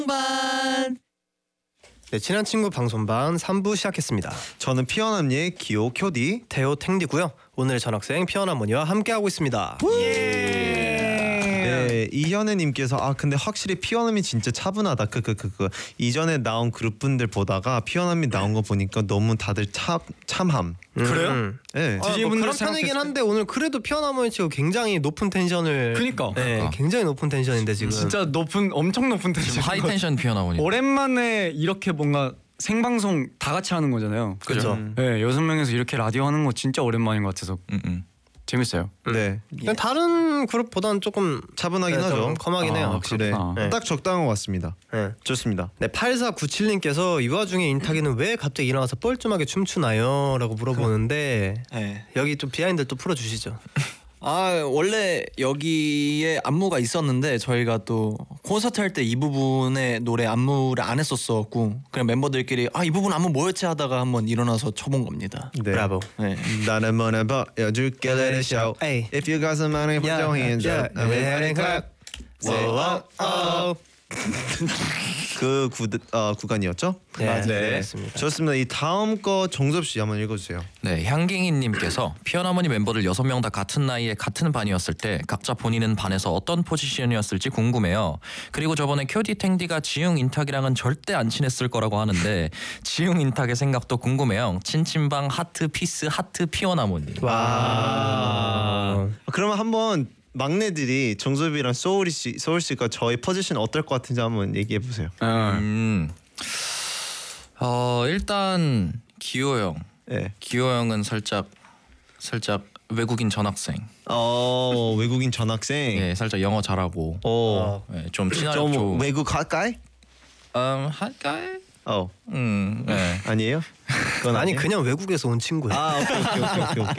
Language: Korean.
반. 네, 친한 친구 방송반 3부 시작했습니다. 저는 피어남니의 기호 쿄디 태호 탱디고요. 오늘 전학생 피어나머니와 함께하고 있습니다. 네, 이현애님께서 근데 확실히 피어남이 진짜 차분하다. 이전에 나온 그룹분들 보다가 피어남이 나온 거 보니까 너무 다들 참함. 그래요? 네. 뭐 그런 편이긴 한데 오늘 그래도 피어나머니 치고 굉장히 높은 텐션을. 그니까. 네, 굉장히 높은 텐션인데 지금. 진짜 엄청 높은 텐션. 하이 텐션 피어나오니. 오랜만에 이렇게 뭔가 생방송 다 같이 하는 거잖아요. 그렇죠. 네, 6명에서 이렇게 라디오 하는 거 진짜 오랜만인 것 같아서 재밌어요. 네. 그냥 다른 그룹보다는 조금 차분하긴 네, 하죠. 좀 컴하긴 해요. 확실히. 네. 딱 적당한 것 같습니다. 네. 좋습니다. 네, 8497님께서 이 와중에 인탁이는 왜 갑자기 일어나서 뻘쭘하게 춤추나요? 라고 물어보는데 네. 여기 좀 비하인드 또 풀어주시죠. 원래 여기에 안무가 있었는데 저희가 또 콘서트 할 때 이 부분의 노래 안무를 안 했었었고 그냥 멤버들끼리 이 부분 안무 뭐였지 하다가 한번 일어나서 쳐본 겁니다. 네. 브라보. 네. 나는 뭐나 보여줄게 let it show. Hey. If you got some money, put your hands up. I'm ready to clap. 그 구간이었죠? 네, 네. 맞습니다. 좋습니다. 이 다음 거 정섭 씨 한번 읽어주세요. 네, 향갱이님께서 피어나머니 멤버들 6명 다 같은 나이에 같은 반이었을 때 각자 본인은 반에서 어떤 포지션이었을지 궁금해요. 그리고 저번에 큐디 탱디가 지웅 인탁이랑은 절대 안 친했을 거라고 하는데 지웅 인탁의 생각도 궁금해요. 친친방 하트 피스 하트 피어나머니. 와. 그러면 한번 막내들이 정섭이랑 소울 씨가 저희 포지션 어떨 것 같은지 한번 얘기해 보세요. 일단 기호 형. 네. 기호 형은 살짝 외국인 전학생. 외국인 전학생. 네, 살짝 영어 잘하고. 네, 좀 친화력 좀 좋은. 외국 가까이? 할까요? 네. 네. 아니에요? 그건 아니 아니에요? 그냥 외국에서 온 친구예요. 오케이.